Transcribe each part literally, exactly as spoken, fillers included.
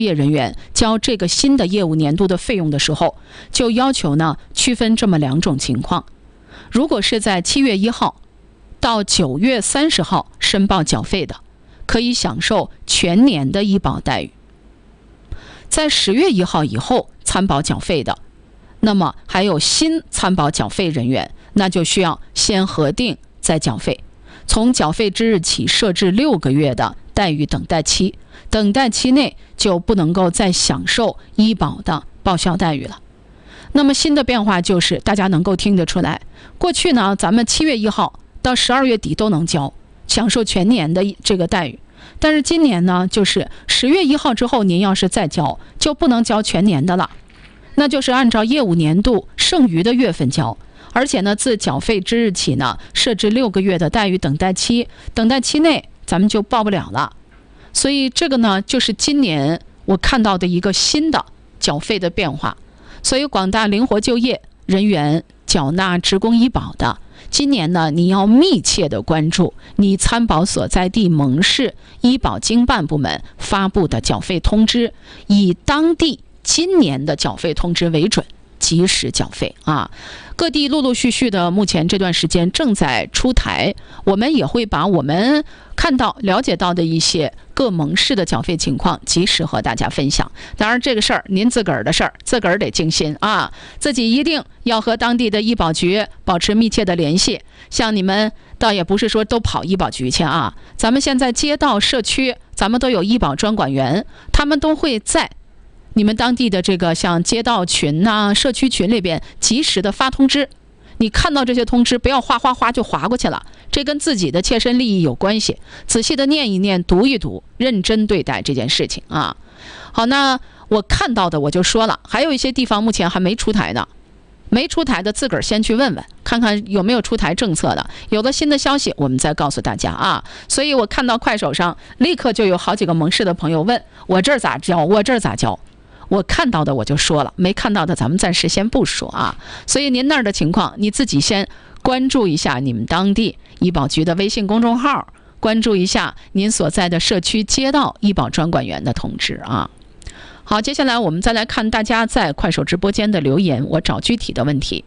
业人员交这个新的业务年度的费用的时候，就要求呢区分这么两种情况。如果是在七月一号到九月三十号申报缴费的，可以享受全年的医保待遇；在十月一号以后参保缴费的，那么还有新参保缴费人员，那就需要先核定再缴费，从缴费之日起设置六个月的待遇等待期，等待期内就不能够再享受医保的报销待遇了。那么新的变化就是大家能够听得出来，过去呢咱们七月一号到十二月底都能交，享受全年的这个待遇，但是今年呢就是十月一号之后您要是再交就不能交全年的了，那就是按照业务年度剩余的月份交，而且呢自缴费之日起呢设置六个月的待遇等待期，等待期内咱们就报不了了。所以这个呢就是今年我看到的一个新的缴费的变化。所以广大灵活就业人员缴纳职工医保的，今年呢你要密切的关注你参保所在地蒙市医保经办部门发布的缴费通知，以当地今年的缴费通知为准，及时缴费啊！各地陆陆续续的，目前这段时间正在出台，我们也会把我们看到、了解到的一些各蒙市的缴费情况，及时和大家分享。当然，这个事儿您自个儿的事儿，自个儿得精心啊，自己一定要和当地的医保局保持密切的联系。像你们倒也不是说都跑医保局去啊，咱们现在街道、社区，咱们都有医保专管员，他们都会在你们当地的这个像街道群呐、社区群里边及时的发通知。你看到这些通知，不要哗哗哗就划过去了，这跟自己的切身利益有关系，仔细的念一念、读一读，认真对待这件事情啊。好，那我看到的我就说了，还有一些地方目前还没出台呢，没出台的自个儿先去问问，看看有没有出台政策的，有了新的消息我们再告诉大家啊。所以我看到快手上立刻就有好几个蒙市的朋友问我这儿咋交，我这儿咋交。我看到的我就说了，没看到的咱们暂时先不说啊。所以您那儿的情况，你自己先关注一下你们当地医保局的微信公众号，关注一下您所在的社区街道医保专管员的通知啊。好，接下来我们再来看大家在快手直播间的留言，我找具体的问题。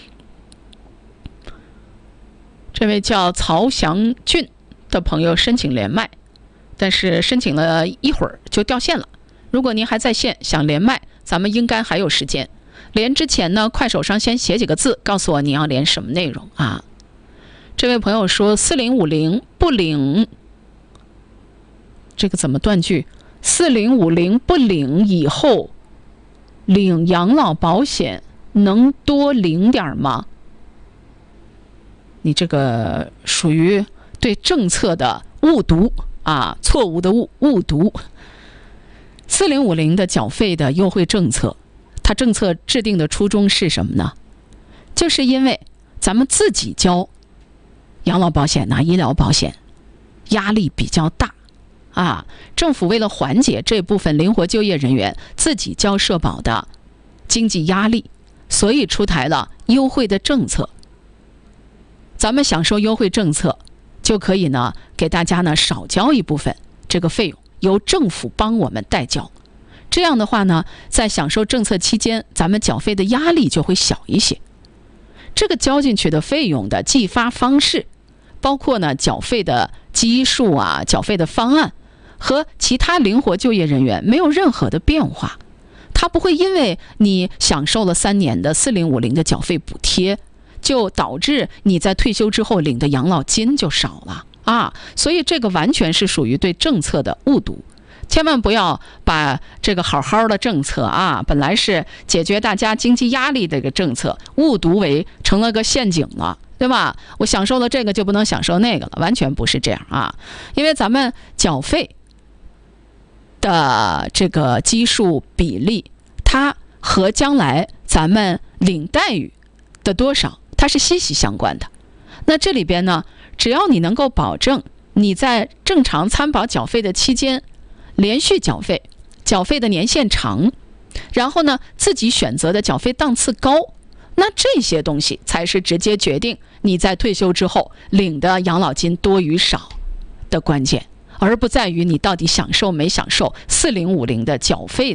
这位叫曹祥俊的朋友申请连麦，但是申请了一会儿就掉线了。如果您还在线想连麦，咱们应该还有时间。连之前呢，快手上先写几个字，告诉我你要连什么内容啊。这位朋友说四零五零不领，这个怎么断句？四零五零不领以后，领养老保险能多领点吗？你这个属于对政策的误读啊，错误的误误读。四零五零的缴费的优惠政策，它政策制定的初衷是什么呢？就是因为咱们自己交养老保险呐、医疗保险压力比较大啊，政府为了缓解这部分灵活就业人员自己交社保的经济压力，所以出台了优惠的政策。咱们享受优惠政策，就可以呢给大家呢少交一部分这个费用，由政府帮我们代交。这样的话呢，在享受政策期间，咱们缴费的压力就会小一些。这个交进去的费用的计发方式，包括呢缴费的基数啊、缴费的方案，和其他灵活就业人员没有任何的变化。它不会因为你享受了三年的四零五零的缴费补贴，就导致你在退休之后领的养老金就少了啊。所以这个完全是属于对政策的误读。千万不要把这个好好的政策啊，本来是解决大家经济压力的一个政策，误读为成了个陷阱了，对吧？我享受了这个就不能享受那个了，完全不是这样啊。因为咱们缴费的这个基数比例，它和将来咱们领待遇的多少，它是息息相关的。那这里边呢，只要你能够保证你在正常参保缴费的期间连续缴费，缴费的年限长，然后呢自己选择的缴费档次高，那这些东西才是直接决定你在退休之后领的养老金多与少的关键， 而不在于你到底享受没享受四零五零的缴费。